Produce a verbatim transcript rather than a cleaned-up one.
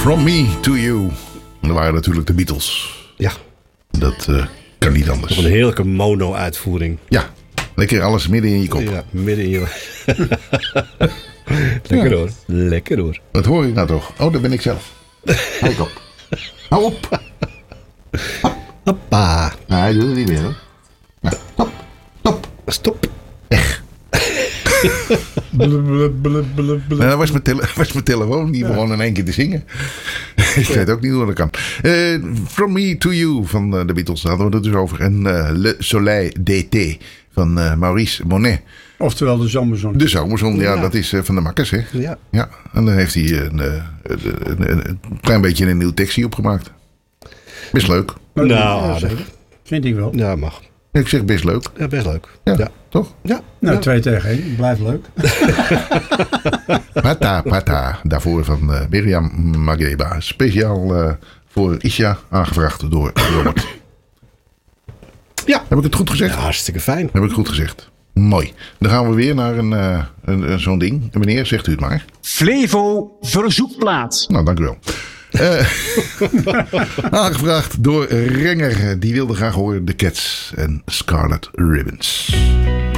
From Me to You. En dat waren natuurlijk de Beatles. Ja. Dat uh, kan niet anders. Nog een heerlijke mono-uitvoering. Ja, lekker alles midden in je kop. Ja, midden in je... Lekker ja. hoor. Lekker hoor. Dat hoor ik nou toch? Oh, dat ben ik zelf. Hou ik op. Hou op. Hoppa. Nee, hij doet het niet meer hoor. Nou, stop. Stop. Stop. Echt. Nou, dat was mijn, tele- was mijn telefoon. Die begon in één keer te zingen. Ik weet ook niet hoe dat kan. Uh, From Me to You van uh, de Beatles. Daar hadden we het dus over. En uh, Le Soleil d'été van uh, Maurice Monet. Oftewel de zomerzon. De zomerzon, ja, Ja. dat is uh, van de makkers, hè? Ja. Ja, en dan heeft hij een, uh, een, een, een klein beetje een nieuw tekstje opgemaakt. Best leuk. Maar, Nou, ja, aardig. zeker. Vind ik wel. Ja, mag. Ik zeg best leuk. Ja, best leuk. Ja, Ja. toch? Ja. Nou, ja. twee tegen één. Blijft leuk. Pata, pata. Daarvoor van uh, Miriam Makeba. Speciaal uh, voor Isha aangevraagd door Robert. Ja. Heb ik het goed gezegd? Ja, hartstikke fijn. Heb ik goed gezegd. Mooi. Dan gaan we weer naar een, uh, een, een, zo'n ding. Meneer, zegt u het maar. Flevo verzoekplaat. Nou, dank u wel. Uh, aangevraagd door Renger. Die wilde graag horen The Cats en Scarlet Ribbons.